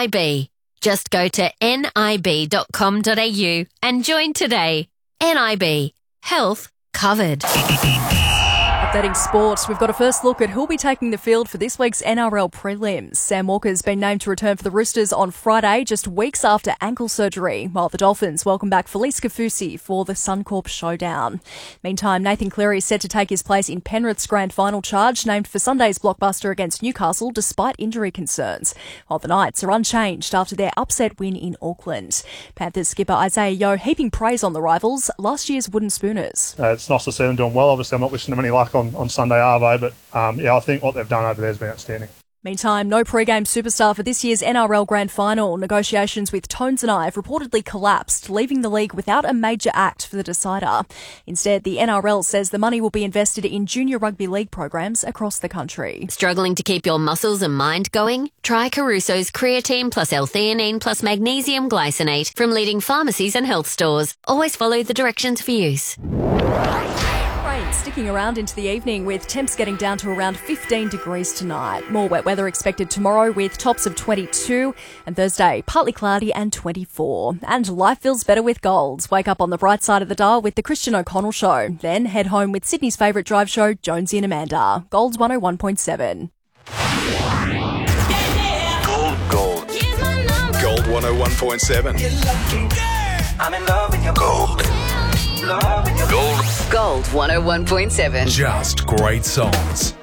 NIB. Just go to nib.com.au and join today. NIB. Health covered. Updating sports, we've got a first look at who'll be taking the field for this week's NRL prelims. Sam Walker's been named to return for the Roosters on Friday, just weeks after ankle surgery, while the Dolphins welcome back Felice Kaufusi for the Suncorp showdown. Meantime, Nathan Cleary is set to take his place in Penrith's grand final charge, named for Sunday's blockbuster against Newcastle despite injury concerns, while the Knights are unchanged after their upset win in Auckland. Panthers skipper Isaiah Yeo heaping praise on the rivals, last year's Wooden Spooners. It's nice to see them doing well. Obviously, I'm not wishing them any luck on Sunday, are they? But I think what they've done over there has been outstanding. Meantime, no pre-game superstar for this year's NRL Grand Final. Negotiations with Tones and I have reportedly collapsed, leaving the league without a major act for the decider. Instead, the NRL says the money will be invested in junior rugby league programs across the country. Struggling to keep your muscles and mind going? Try Caruso's creatine plus L-theanine plus magnesium glycinate from leading pharmacies and health stores. Always follow the directions for use. Sticking around into the evening with temps getting down to around 15 degrees tonight. More wet weather expected tomorrow with tops of 22 and Thursday partly cloudy and 24. And life feels better with Golds. Wake up on the bright side of the dial with the Christian O'Connell Show. Then head home with Sydney's favourite drive show, Jonesy and Amanda. Golds 101.7. Gold. Gold 101.7. I'm in love with your gold. Gold 101.7. Just great songs.